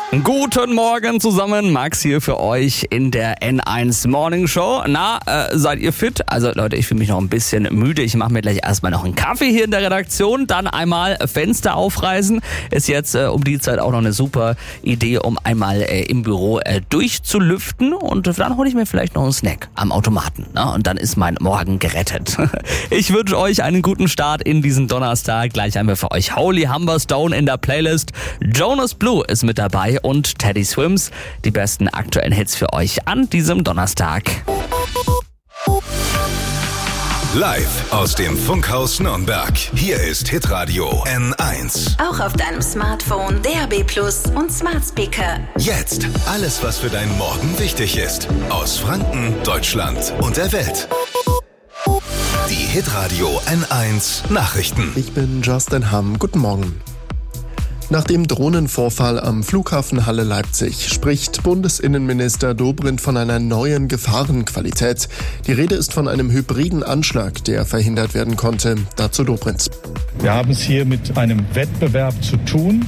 Guten Morgen zusammen, Max hier für euch in der N1 Morning Show. Na, seid ihr fit? Also Leute, ich fühle mich noch ein bisschen müde. Ich mache mir gleich erstmal noch einen Kaffee hier in der Redaktion. Dann einmal Fenster aufreißen. Ist jetzt um die Zeit auch noch eine super Idee, um einmal im Büro durchzulüften. Und dann hole ich mir vielleicht noch einen Snack am Automaten. Na? Und dann ist mein Morgen gerettet. Ich wünsche euch einen guten Start in diesen Donnerstag. Gleich haben wir für euch Holy Humberstone in der Playlist. Jonas Blue ist mit dabei. Und Teddy Swims, die besten aktuellen Hits für euch an diesem Donnerstag. Live aus dem Funkhaus Nürnberg. Hier ist Hitradio N1. Auch auf deinem Smartphone, DAB+ und Smart Speaker. Jetzt alles, was für deinen Morgen wichtig ist. Aus Franken, Deutschland und der Welt. Die Hitradio N1 Nachrichten. Ich bin Justin Hamm. Guten Morgen. Nach dem Drohnenvorfall am Flughafen Halle-Leipzig spricht Bundesinnenminister Dobrindt von einer neuen Gefahrenqualität. Die Rede ist von einem hybriden Anschlag, der verhindert werden konnte. Dazu Dobrindt. Wir haben es hier mit einem Wettbewerb zu tun,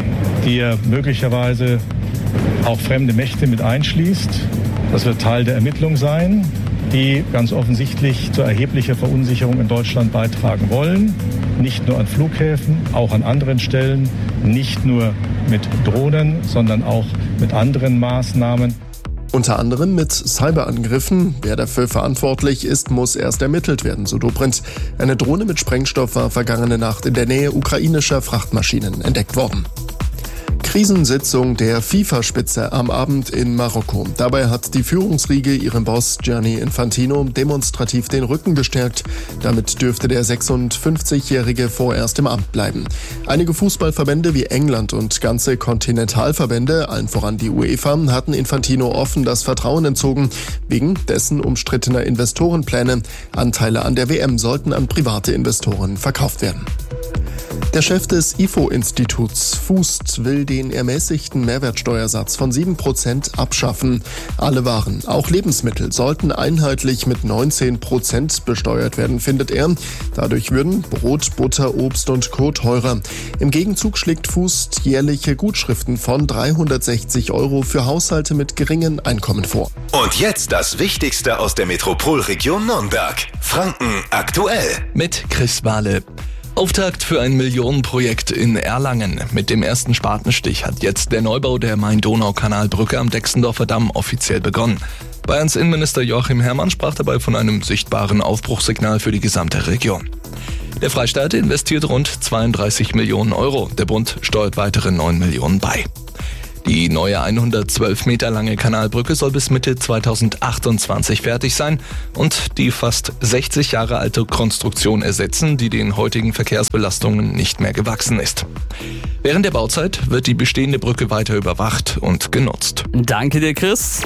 der möglicherweise auch fremde Mächte mit einschließt. Das wird Teil der Ermittlung sein, die ganz offensichtlich zu erheblicher Verunsicherung in Deutschland beitragen wollen. Nicht nur an Flughäfen, auch an anderen Stellen. Nicht nur mit Drohnen, sondern auch mit anderen Maßnahmen. Unter anderem mit Cyberangriffen. Wer dafür verantwortlich ist, muss erst ermittelt werden, so Dobrindt. Eine Drohne mit Sprengstoff war vergangene Nacht in der Nähe ukrainischer Frachtmaschinen entdeckt worden. Krisensitzung der FIFA-Spitze am Abend in Marokko. Dabei hat die Führungsriege ihrem Boss Gianni Infantino demonstrativ den Rücken gestärkt. Damit dürfte der 56-Jährige vorerst im Amt bleiben. Einige Fußballverbände wie England und ganze Kontinentalverbände, allen voran die UEFA, hatten Infantino offen das Vertrauen entzogen, wegen dessen umstrittener Investorenpläne. Anteile an der WM sollten an private Investoren verkauft werden. Der Chef des IFO-Instituts Fußt will den ermäßigten Mehrwertsteuersatz von 7% abschaffen. Alle Waren, auch Lebensmittel, sollten einheitlich mit 19% besteuert werden, findet er. Dadurch würden Brot, Butter, Obst und Co. teurer. Im Gegenzug schlägt Fußt jährliche Gutschriften von 360 € für Haushalte mit geringen Einkommen vor. Und jetzt das Wichtigste aus der Metropolregion Nürnberg. Franken aktuell. Mit Chris Wahle. Auftakt für ein Millionenprojekt in Erlangen. Mit dem ersten Spatenstich hat jetzt der Neubau der Main-Donau-Kanalbrücke am Dexendorfer Damm offiziell begonnen. Bayerns Innenminister Joachim Herrmann sprach dabei von einem sichtbaren Aufbruchssignal für die gesamte Region. Der Freistaat investiert rund 32 Millionen €. Der Bund steuert weitere 9 Millionen bei. Die neue 112 Meter lange Kanalbrücke soll bis Mitte 2028 fertig sein und die fast 60 Jahre alte Konstruktion ersetzen, die den heutigen Verkehrsbelastungen nicht mehr gewachsen ist. Während der Bauzeit wird die bestehende Brücke weiter überwacht und genutzt. Danke dir, Chris.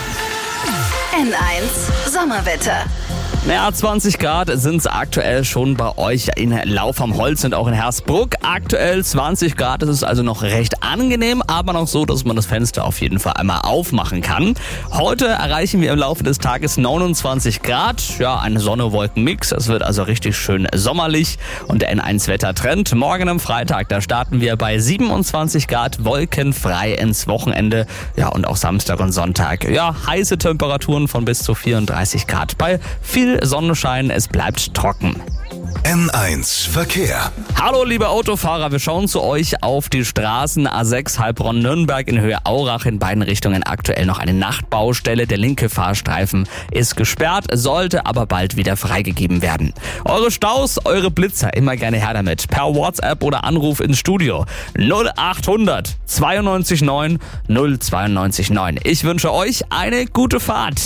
N1 Sommerwetter. Naja, 20 Grad sind es aktuell schon bei euch in Lauf am Holz und auch in Hersbruck. Aktuell 20 Grad, das ist also noch recht angenehm, aber noch so, dass man das Fenster auf jeden Fall einmal aufmachen kann. Heute erreichen wir im Laufe des Tages 29 Grad. Ja, ein Sonne-Wolken-Mix. Es wird also richtig schön sommerlich und der N1-Wettertrend. Morgen am Freitag, da starten wir bei 27 Grad wolkenfrei ins Wochenende. Ja, und auch Samstag und Sonntag. Ja, heiße Temperaturen von bis zu 34 Grad bei viel Sonnenschein, es bleibt trocken. N1 Verkehr. Hallo liebe Autofahrer, wir schauen zu euch auf die Straßen A6 Heilbronn-Nürnberg in Höhe Aurach, in beiden Richtungen aktuell noch eine Nachtbaustelle. Der linke Fahrstreifen ist gesperrt, sollte aber bald wieder freigegeben werden. Eure Staus, eure Blitzer, immer gerne her damit. Per WhatsApp oder Anruf ins Studio 0800 92 9 092 9. Ich wünsche euch eine gute Fahrt.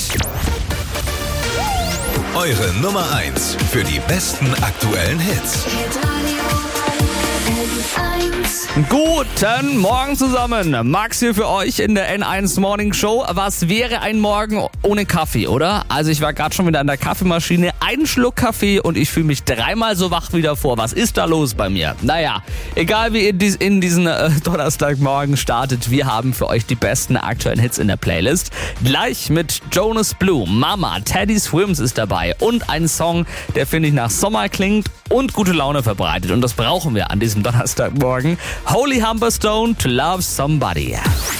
Eure Nummer 1 für die besten aktuellen Hits. Guten Morgen zusammen. Max hier für euch in der N1 Morning Show. Was wäre ein Morgen ohne Kaffee, oder? Also ich war gerade schon wieder an der Kaffeemaschine. Einen Schluck Kaffee und ich fühle mich dreimal so wach wie davor. Was ist da los bei mir? Naja, egal wie ihr in diesen Donnerstagmorgen startet, wir haben für euch die besten aktuellen Hits in der Playlist. Gleich mit Jonas Blue, Mama, Teddy Swims ist dabei und ein Song, der finde ich nach Sommer klingt und gute Laune verbreitet. Und das brauchen wir an diesem Donnerstagmorgen. Holy Humberstone, To Love Somebody.